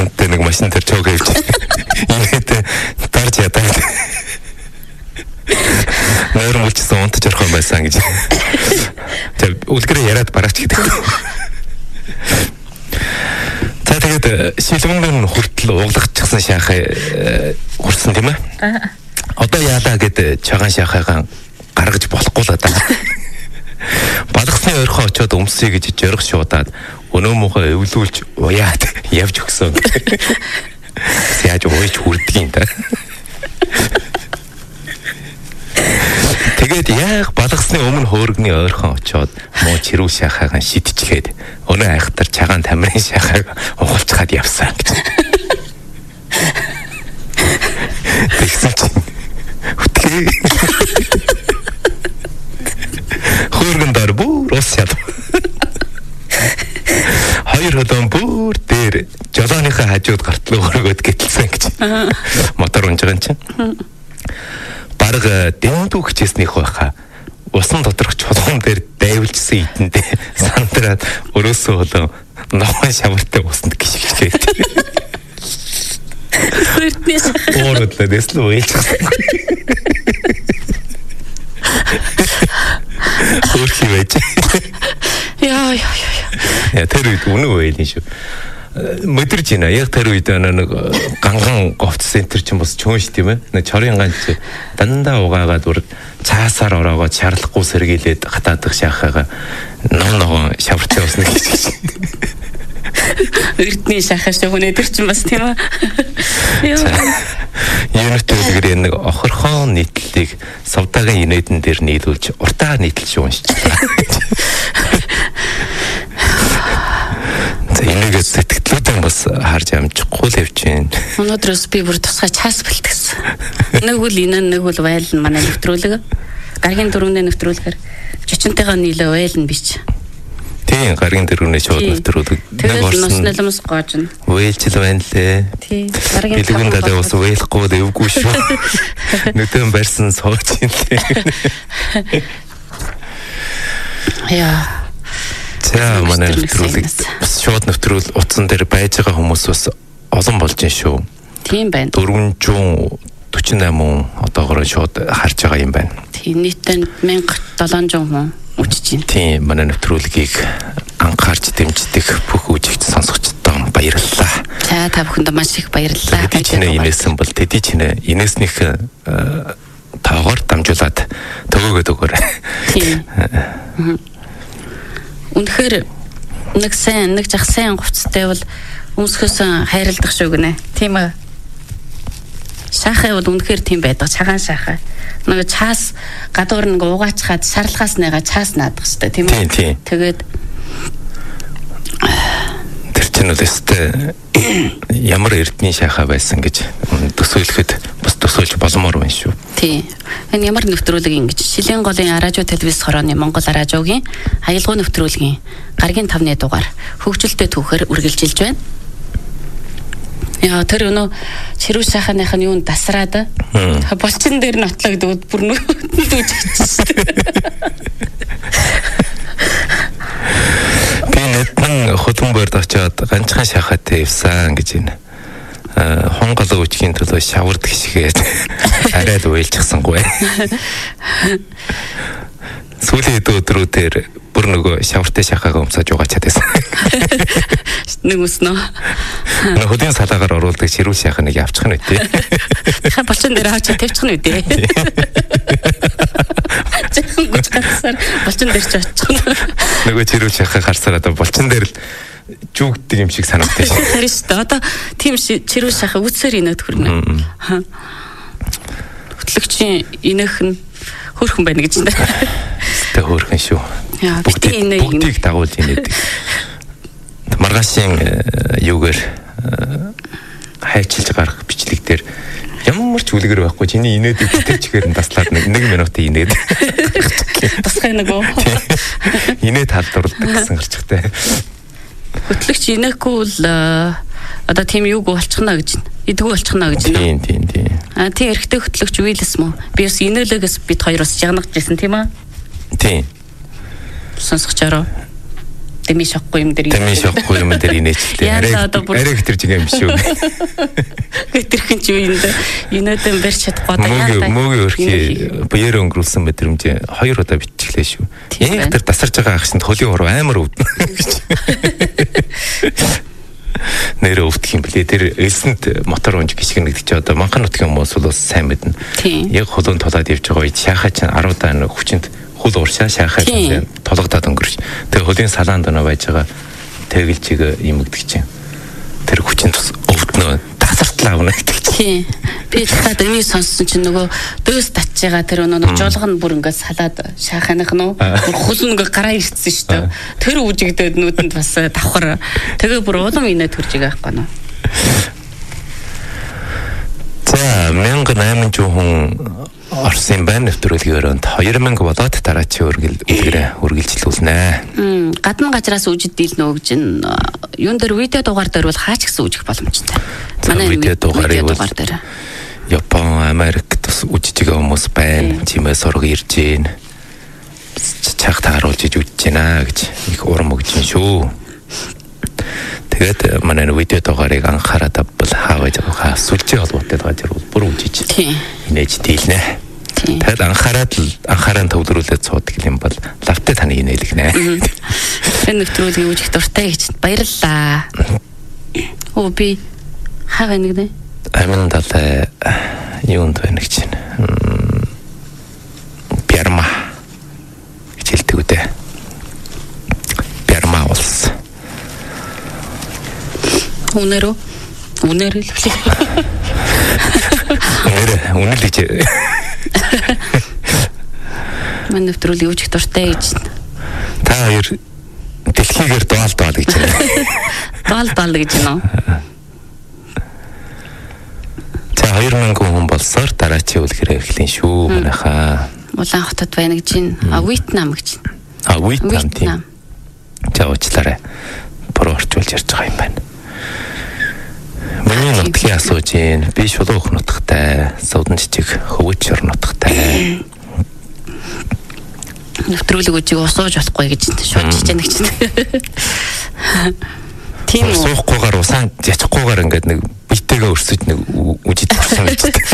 нэг машин дээр чог явж инээдээ дарж ядаа. Нойр мөлчсөн унтаж орхон байсан гэж. Тэр үлгэрээ яриад бараач гэдэг. За тэгээд шилмэнгэн хүртэл углагчсан шахаа хүрсэн тийм ээ. Одоо яалаа гэд чагаан шахаагаа гаргаж болохгүй л одоо. Балгасны ойрхон очиод өмсөе гэж жорих шуудаад өнөө мухаа эвлүүлж уяад явж өгсөн. Яаж ууж хүрдгийг та. Тэгээд яг балгасны өмнө хөөргөний ойрхон очиод муу чирүү шахаагаа шидчихээд өнөө айхтар чагаан тамирын шахааг угалцгаад явсан гэж. Тэгсэн чинь үтгээ. Хөөргөн дор бүр ус яд. Хоёр хөдөн бүр дээр жолооныхаа хажууд гартлуу өргөд гэтэлсэн гэж. Мотор унж байгаа юм чинь. Бараг дэвдүү хичээснийх байхаа. Усан доторх чулуун дээр дайвалжсан идэндээ сандраад өрөөсөө болоо нохой шавартай усанд гიშгчээд. Хүртний шахаа. Оордлаа дэслүү ээлжсэн. Хөрхи байж. Яа. Я тэр үед үнэн байл шүү. Мэдэрч байна. Яг тэр үед нэг ганган говц центр ч юм бас чөөн ш тийм ээ. Нэг чорын ганц дандаа угаагаад бүр цаасаар ороогоо шаарлахгүй сэргийлээд хатаадах шахаага ногоон шавартай усны гэж. Эрдний шахаа шогноо тэр чинь бас тийм ээ. Юунэт үлгэр нэг охорхон нийтлэлийг савдагийн инээдэн дээр нийлүүлж уртаа нийтлж уншиж байгаа. Энэгээ сэтгэлдээ бас харж амжихгүй л явж байна. Өнөөдрөөс би бүр тусгай чаас бэлтгэсэн. Нэг үл энэ нэг үл вайлн манай нэвтрүүлэг. Гаргийн дөрөвний нэвтрүүлгээр чичнтэйгээ нийлээ вайлн бич. Тийм гаргийн дөрөвний шууд нэвтрүүлэг. Нэг орсон гоожно. Вэйлчл байна лээ. Тийм гаргийн дэлгэн далаа бас вэйлхгүй дэвгүй шүү. Нүдэн барьсан сууж юм лээ. Яа. За манай нэвтрүүлэг шууд нэвтрүүл утсан дээр байж байгаа хүмүүс бас олон болж байна шүү. Тийм байна. 448 одоогоор шууд харж байгаа юм байна. Тийм нийтдээ 1700 хүн үжиж байна. Тийм манай нэвтрүүлгийг анхаарч дэмждэг бүх үзэгч сонсогчдод баярлалаа. За та бүхэнд маш их баярлалаа. Тэди чинээ инээсэн бол тэди чинээ инээснийх таагаар дамжуулаад төгөөгөөд өгөөрэй. Тийм. Үнэхээр нэг жах сайн хувцастай бол өмсөхөөс хайрладаг шүү гинэ. Тийм ээ. Шахаа бол үнэхээр тийм байдаг. Чагаан шахаа. Нэг чаас гадуур нэг угаачхаад шарлахаас нэга чаас наадах хэвээр тийм ээ. Тийм. Тэгээд тэр чинь бол өстэй ямар эрдний шахаа байсан гэж төсөөлөхөд бас төсөөлж боломоор байна шүү. Тийм. Энэ ямар нэвтрүүлэг ингэж Шилийн голын Аражуу телевиз хорооны Монгол Аражуугийн аялгау нэвтрүүлгийн гаргийн 5-ны дугаар хөгжилтэй түүхээр үргэлжилж байна. Яа тэр өнөө чирүү шаханых нь юунд дасраад болчин дээр нотлоо гэдэг бүр нүдэнд үжигдсэн. Би нэгэн хөдөлмөрөд очиод ганцхан шахаатай явсан гэж байна. Хонгол үчгийн төлөө шавард гიშгээд арайд уйлчихсангүй. Сүүлийн өдрүүдээр бүр нөгөө шавартай шахаагаа өмсөж угаачаад байсан. Нэг үснэ. Хөдийн салаагаар оруулдаг ширүү шахаа нэг авчих нь үтэй. Ха болчин дээр авчиж тавьчих нь үтэй. Жаахан гүч гацсаар болчин дээр ч очих нь. Нөгөө ширүү шахаа харсаар одоо болчин дээр л жүгддэг юм шиг санагдаж байна. Харин шүү дээ. Одоо тийм чирүү шахаа үсээр инээд хүрнэ. Хөтлөгчийн инээх нь хөөрхөн байна гэж байна. Тэ хөөрхөн шүү. Бүгдийг дагуулж инээдэг. Маргаашийн юугаар хайчилж гарах бичлэг дээр ямар ч үлгэр байхгүй чиний инээдэг тэтчгээр нь таслаад нэг минутын инээд. Тасгай нөгөө. Инээд халдварладаг гэсэн гарчтай. Хөтлөгч инээхгүй бол одоо тийм юуг болчихно гэж байна. Идэггүй болчихно гэж байна. Тийм. Тийм эрэгтэй хөтлөгч Уиллс мө. Би бас инээлэгээс бид хоёр бас жагнаж байсан тийм ээ. Тийм. Сонсогчороо. Дэмий шохгүй юм дээр инээчтэй. Арай хэтэрж байгаа юм биш үү? Хэтэрхэн ч юу юм дэ. Инээдэн барьж чадахгүй яа. Мөгийн өрхий баяр өнгөрүүлсэн мэдрэмж 2 удаа биччихлээ шүү. Энэ хэтэр тасарч байгаа ахшин хөлийн уруу амар өвдөн. Нэрээ өвдөх юм блэ. Тэр элсэнд мотор унж гიშгэн гэдэг чи одоо манхан нутгийн хүмүүс бол сайн мэднэ. Яг холон толоод явж байгаа үед шахаа чинь 10 даа хүчинд хул ууршаа шахаа толгодоод өнгөрч. Тэгээ хөлийн салаанд оноо байж байгаа тэгэлжиг юмгдэг чинь. Тэр хүчинд өвднө. Тасартлаа өгнө гэдэг чинь. Би дахиад энийг сонссон чинь нөгөө дөөс татж байгаа тэр нөгөө жолго нь бүр ингээд салаад шахааных нь хөл нөгөө гараа ирсэн шүү дээ. Тэр үжигдээд нүдэнд бас давхар. Тэгээ бүр улам инээ төрж байгаа байхгүй нөө. За 1800 хүн Орсын байна нэвтрүүлгээр 2000 болоод дараа чи үргэлжлүүлнэ. Гадна газраас үжид дийлнэ гэж юун дээр видео дугаар дээр бол хаач гэсэн үжих боломжтой. Манай видео дугаар дээр Япон, Америк тус үжиж байгаа хүмүүс байна. Чимээ сураг ирж гин. Чаг тааруулж иж үжиж гинэ гэж их урам өгч гин шүү. Тэгээд манай видео дугаарыг анхаараад бол хаавж байгаа сүлжээ холбоотой байгаа бүр үжиж. Инээж дийлнэ. Тэгэд анхааран төвлөрүүлээд суудаг юм бол лавтай таны инээлгэнэ. Энэ нэвтрүүлгийг үүсгэх дуртай гэж баярлалаа. Оо би хаа нэг нэ? Амин далай юунд байна гэж байна. Бярма гэж хэлдэг үү? Бярма улс. Үнэр л үнэл гэж Манай нэвтрүүлгийг үүсгэх дуртай гэж. Та хоёр дэлхийгээр доол гэж байна. Доол гэж байна. За 2000 хүн болсоор дараачийн үлгэрээ эхлэн шүү манайхаа. Улаан хотод байна гэж байна. Вьетнам гэж. Вьетнам тийм. За уучлаарай. Буруу орчуулж ярьж байгаа юм байна. Миний нутгийн асууж гин би шулуух нутагтай суудан жижиг хөвөч ор нутагтай нэвтрүүлэг үжиг усууж болохгүй гэж шууд чичээнэ гэж. Тийм үү? Суухгүйгээр усаан ячихгүйгээр ингээд нэг битэйгээ өрсөж нэг үжиж орсон гэж.